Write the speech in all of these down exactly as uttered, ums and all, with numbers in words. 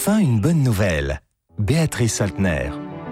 Enfin une bonne nouvelle. Béatrice Saltner.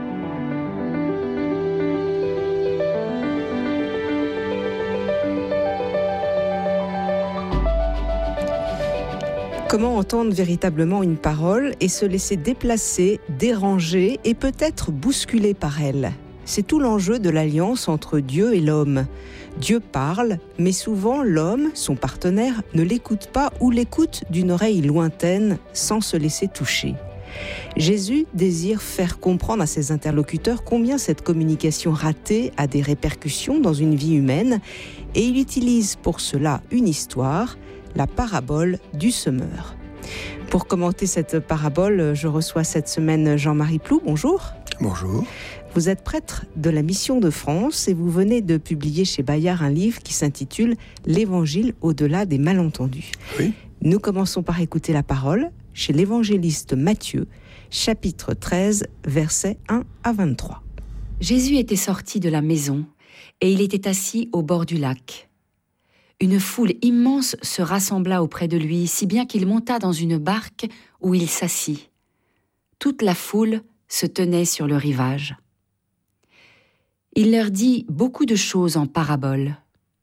Comment entendre véritablement une parole et se laisser déplacer, déranger et peut-être bousculer par elle? C'est tout l'enjeu de l'alliance entre Dieu et l'homme. Dieu parle, mais souvent l'homme, son partenaire, ne l'écoute pas ou l'écoute d'une oreille lointaine sans se laisser toucher. Jésus désire faire comprendre à ses interlocuteurs combien cette communication ratée a des répercussions dans une vie humaine et il utilise pour cela une histoire, la parabole du semeur. Pour commenter cette parabole, je reçois cette semaine Jean-Marie Ploux. Bonjour. Bonjour. Vous êtes prêtre de la Mission de France et vous venez de publier chez Bayard un livre qui s'intitule « L'Évangile au-delà des malentendus ». Oui. Nous commençons par écouter la parole chez l'évangéliste Matthieu, chapitre treize, versets un à vingt-trois. Jésus était sorti de la maison et il était assis au bord du lac. Une foule immense se rassembla auprès de lui, si bien qu'il monta dans une barque où il s'assit. Toute la foule se tenait sur le rivage. Il leur dit beaucoup de choses en paraboles.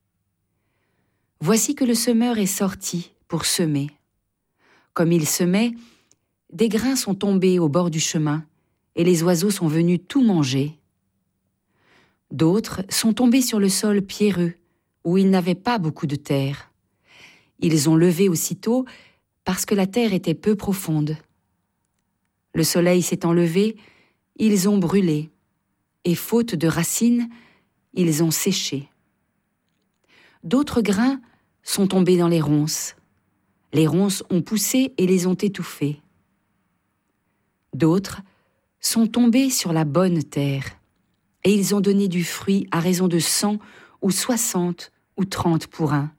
Voici que le semeur est sorti pour semer. Comme il semait, des grains sont tombés au bord du chemin et les oiseaux sont venus tout manger. D'autres sont tombés sur le sol pierreux où il n'avait pas beaucoup de terre. Ils ont levé aussitôt parce que la terre était peu profonde. Le soleil s'étant levé, ils ont brûlé. Et faute de racines, ils ont séché. D'autres grains sont tombés dans les ronces. Les ronces ont poussé et les ont étouffés. D'autres sont tombés sur la bonne terre, et ils ont donné du fruit à raison de cent ou soixante ou trente pour un.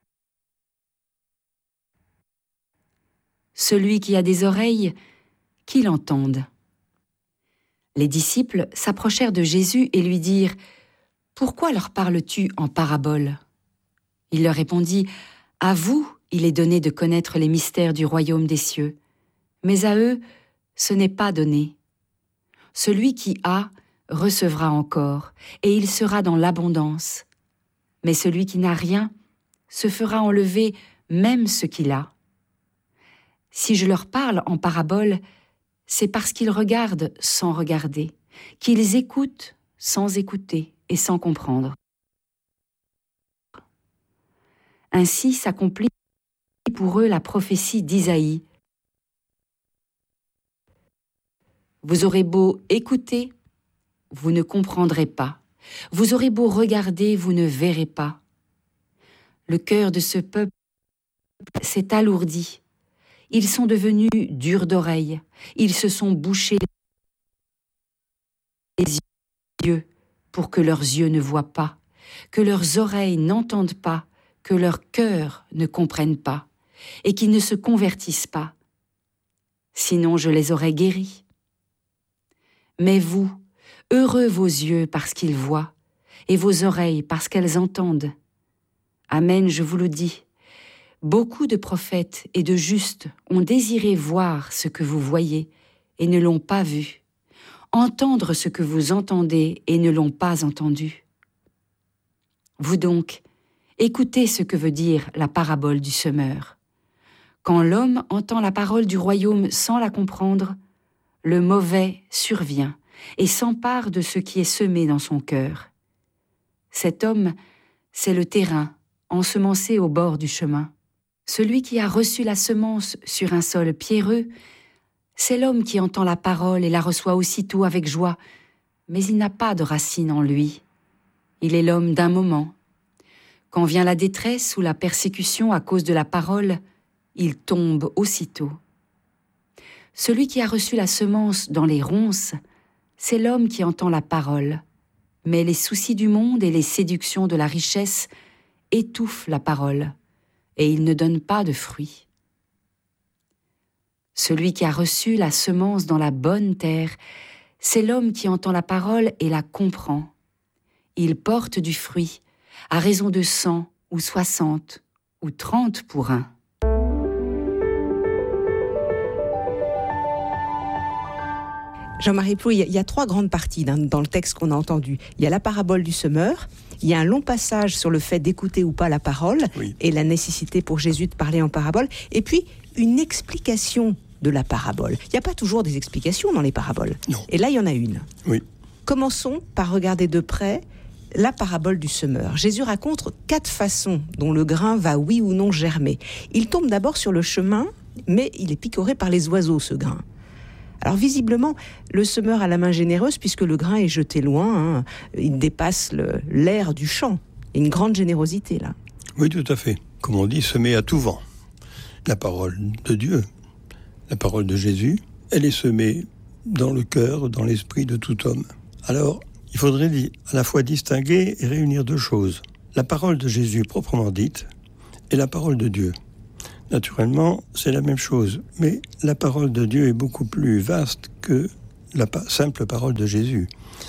Celui qui a des oreilles, qu'il entende. Les disciples s'approchèrent de Jésus et lui dirent « Pourquoi leur parles-tu en paraboles ?» Il leur répondit « À vous, il est donné de connaître les mystères du royaume des cieux, mais à eux, ce n'est pas donné. Celui qui a, recevra encore, et il sera dans l'abondance. Mais celui qui n'a rien, se fera enlever même ce qu'il a. Si je leur parle en paraboles, c'est parce qu'ils regardent sans regarder, qu'ils écoutent sans écouter et sans comprendre. Ainsi s'accomplit pour eux la prophétie d'Isaïe. Vous aurez beau écouter, vous ne comprendrez pas. Vous aurez beau regarder, vous ne verrez pas. Le cœur de ce peuple s'est alourdi. Ils sont devenus durs d'oreille. Ils se sont bouchés les yeux pour que leurs yeux ne voient pas, que leurs oreilles n'entendent pas, que leurs cœurs ne comprennent pas, et qu'ils ne se convertissent pas. Sinon je les aurais guéris. Mais vous, heureux vos yeux parce qu'ils voient, et vos oreilles parce qu'elles entendent. Amen, je vous le dis. Beaucoup de prophètes et de justes ont désiré voir ce que vous voyez et ne l'ont pas vu, entendre ce que vous entendez et ne l'ont pas entendu. Vous donc, écoutez ce que veut dire la parabole du semeur. Quand l'homme entend la parole du royaume sans la comprendre, le mauvais survient et s'empare de ce qui est semé dans son cœur. Cet homme, c'est le terrain ensemencé au bord du chemin. Celui qui a reçu la semence sur un sol pierreux, c'est l'homme qui entend la parole et la reçoit aussitôt avec joie, mais il n'a pas de racine en lui. Il est l'homme d'un moment. Quand vient la détresse ou la persécution à cause de la parole, il tombe aussitôt. Celui qui a reçu la semence dans les ronces, c'est l'homme qui entend la parole, mais les soucis du monde et les séductions de la richesse étouffent la parole, et il ne donne pas de fruits. Celui qui a reçu la semence dans la bonne terre, c'est l'homme qui entend la parole et la comprend. Il porte du fruit, à raison de cent ou soixante ou trente pour un. Jean-Marie Plou, il y, a, il y a trois grandes parties dans, dans le texte qu'on a entendu. Il y a la parabole du semeur, il y a un long passage sur le fait d'écouter ou pas la parole, oui. et la nécessité pour Jésus de parler en parabole, et puis une explication de la parabole. Il n'y a pas toujours des explications dans les paraboles. Non. Et là, il y en a une. Oui. Commençons par regarder de près la parabole du semeur. Jésus raconte quatre façons dont le grain va oui ou non germer. Il tombe d'abord sur le chemin, mais il est picoré par les oiseaux, ce grain. Alors visiblement, le semeur a la main généreuse puisque le grain est jeté loin, hein. Il dépasse le, l'air du champ. Il y a une grande générosité là. Oui, tout à fait. Comme on dit, semer à tout vent. La parole de Dieu, la parole de Jésus, elle est semée dans le cœur, dans l'esprit de tout homme. Alors, il faudrait à la fois distinguer et réunir deux choses. La parole de Jésus proprement dite et la parole de Dieu. Naturellement, c'est la même chose, mais la parole de Dieu est beaucoup plus vaste que la pa- simple parole de Jésus.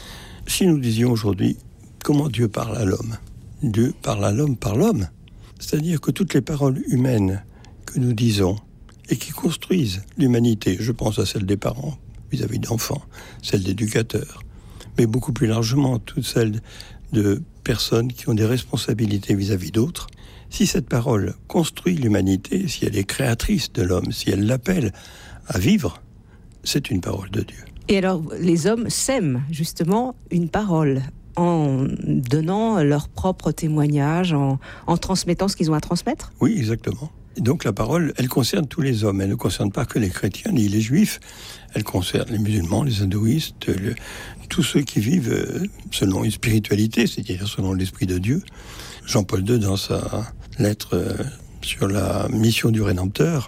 Si nous disions aujourd'hui comment Dieu parle à l'homme, Dieu parle à l'homme par l'homme, c'est-à-dire que toutes les paroles humaines que nous disons et qui construisent l'humanité, je pense à celle des parents vis-à-vis d'enfants, celle d'éducateurs, mais beaucoup plus largement toutes celles de personnes qui ont des responsabilités vis-à-vis d'autres. Si cette parole construit l'humanité, si elle est créatrice de l'homme, si elle l'appelle à vivre, c'est une parole de Dieu. Et alors, les hommes sèment justement une parole en donnant leur propre témoignage, en, en transmettant ce qu'ils ont à transmettre ? Oui, exactement. Et donc la parole, elle concerne tous les hommes. Elle ne concerne pas que les chrétiens ni les juifs. Elle concerne les musulmans, les hindouistes, le, tous ceux qui vivent selon une spiritualité, c'est-à-dire selon l'Esprit de Dieu. Jean-Paul deux, dans sa lettre sur la mission du Rédempteur,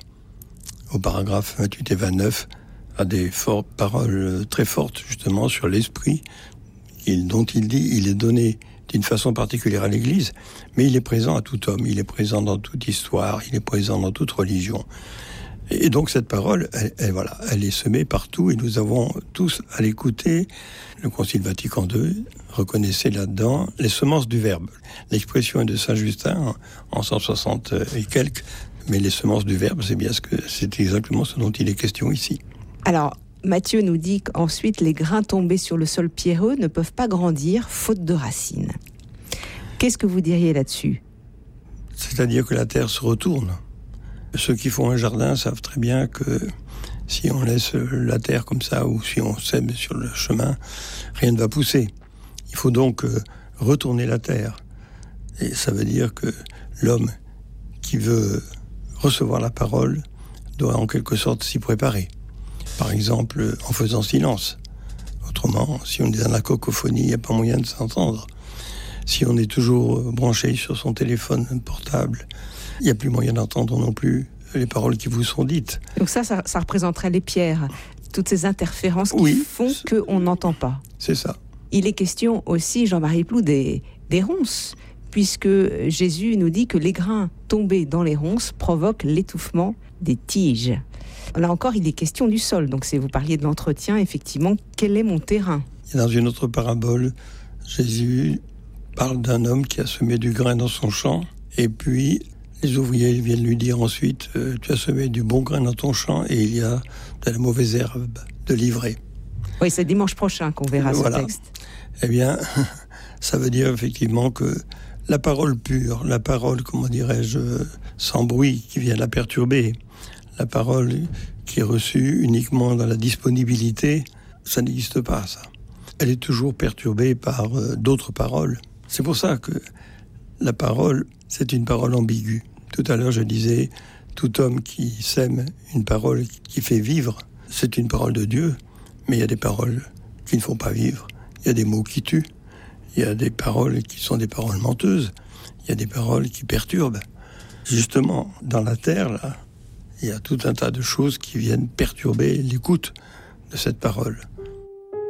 au paragraphe vingt-huit et vingt-neuf, a des for- paroles très fortes justement sur l'Esprit, il, dont il dit il est donné d'une façon particulière à l'Église, mais il est présent à tout homme, il est présent dans toute histoire, il est présent dans toute religion. Et donc cette parole, elle, elle, voilà, elle est semée partout et nous avons tous à l'écouter. Le Concile Vatican deux reconnaissait là-dedans les semences du Verbe. L'expression est de Saint Justin en cent soixante et quelques, mais les semences du Verbe, c'est bien ce que c'est exactement ce dont il est question ici. Alors, Matthieu nous dit qu'ensuite les grains tombés sur le sol pierreux ne peuvent pas grandir faute de racines. Qu'est-ce que vous diriez là-dessus ? C'est-à-dire que la terre se retourne. Ceux qui font un jardin savent très bien que si on laisse la terre comme ça ou si on sème sur le chemin, rien ne va pousser. Il faut donc retourner la terre. Et ça veut dire que l'homme qui veut recevoir la parole doit en quelque sorte s'y préparer. Par exemple, en faisant silence. Autrement, si on est dans la cacophonie, il n'y a pas moyen de s'entendre. Si on est toujours branché sur son téléphone portable, il n'y a plus moyen d'entendre non plus les paroles qui vous sont dites. Donc ça, ça, ça représenterait les pierres, toutes ces interférences qui oui, font qu'on n'entend pas. C'est ça. Il est question aussi, Jean-Marie Plou, des, des ronces, puisque Jésus nous dit que les grains tombés dans les ronces provoquent l'étouffement des tiges. Là encore, il est question du sol. Donc, si vous parliez de l'entretien, effectivement, quel est mon terrain ? Et dans une autre parabole, Jésus parle d'un homme qui a semé du grain dans son champ, et puis les ouvriers viennent lui dire ensuite euh, « Tu as semé du bon grain dans ton champ, et il y a de la mauvaise herbe de livrer. » Oui, c'est dimanche prochain qu'on verra voilà. ce texte. Eh bien, ça veut dire effectivement que la parole pure, la parole, comment dirais-je, sans bruit, qui vient la perturber, la parole qui est reçue uniquement dans la disponibilité, ça n'existe pas, ça. Elle est toujours perturbée par euh, d'autres paroles. C'est pour ça que la parole, c'est une parole ambiguë. Tout à l'heure, je disais, tout homme qui sème une parole qui fait vivre, c'est une parole de Dieu, mais il y a des paroles qui ne font pas vivre. Il y a des mots qui tuent. Il y a des paroles qui sont des paroles menteuses. Il y a des paroles qui perturbent. Justement, dans la terre, là, il y a tout un tas de choses qui viennent perturber l'écoute de cette parole.